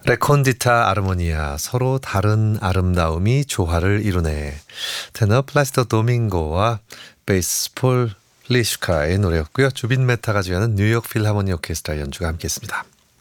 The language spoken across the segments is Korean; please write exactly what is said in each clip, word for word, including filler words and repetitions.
레콘디타 아르모니아, 서로 다른 아름다움이 조화를 이루네. 테너 플라시도 도밍고와 베이스 폴 리슈카의 노래였고요. 주빈 메타가 지휘하는 뉴욕 필하모니 오케스트라 연주가 함께했습니다.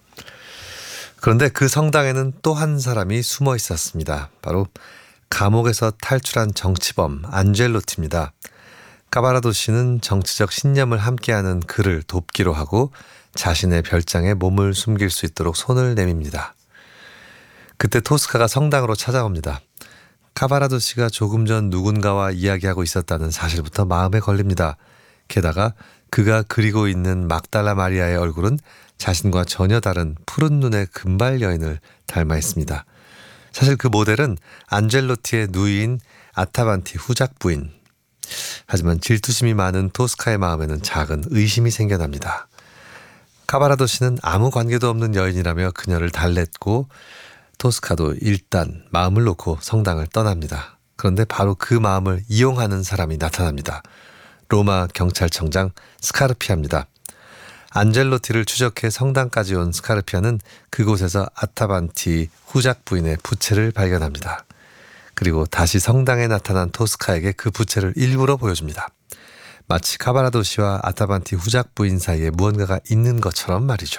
그런데 그 성당에는 또 한 사람이 숨어 있었습니다. 바로 감옥에서 탈출한 정치범 안젤로티입니다. 카바라도 씨는 정치적 신념을 함께하는 그를 돕기로 하고 자신의 별장에 몸을 숨길 수 있도록 손을 내밉니다. 그때 토스카가 성당으로 찾아옵니다. 카바라도 씨가 조금 전 누군가와 이야기하고 있었다는 사실부터 마음에 걸립니다. 게다가 그가 그리고 있는 막달라 마리아의 얼굴은 자신과 전혀 다른 푸른 눈의 금발 여인을 닮아 있습니다. 사실 그 모델은 안젤로티의 누이인 아타반티 후작 부인. 하지만 질투심이 많은 토스카의 마음에는 작은 의심이 생겨납니다. 카바라도 씨는 아무 관계도 없는 여인이라며 그녀를 달랬고 토스카도 일단 마음을 놓고 성당을 떠납니다. 그런데 바로 그 마음을 이용하는 사람이 나타납니다. 로마 경찰청장 스카르피아입니다. 안젤로티를 추적해 성당까지 온 스카르피아는 그곳에서 아타반티 후작 부인의 부채를 발견합니다. 그리고 다시 성당에 나타난 토스카에게 그 부채를 일부러 보여줍니다. 마치 카바라도 씨와 아타반티 후작 부인 사이에 무언가가 있는 것처럼 말이죠.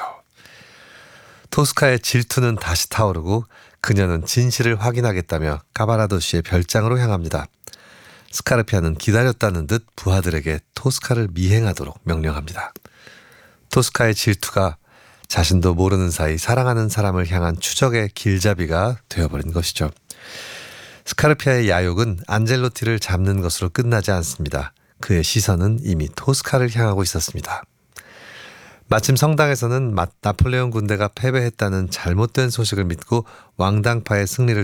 토스카의 질투는 다시 타오르고 그녀는 진실을 확인하겠다며 카바라도 씨의 별장으로 향합니다. 스카르피아는 기다렸다는 듯 부하들에게 토스카를 미행하도록 명령합니다. 토스카의 질투가 자신도 모르는 사이 사랑하는 사람을 향한 추적의 길잡이가 되어버린 것이죠. 스카르피아의 야욕은 안젤로티를 잡는 것으로 끝나지 않습니다. 그의 시선은 이미 토스카를 향하고 있었습니다. 마침 성당에서는 나폴레옹 군대가 패배했다는 잘못된 소식을 믿고 왕당파의 승리를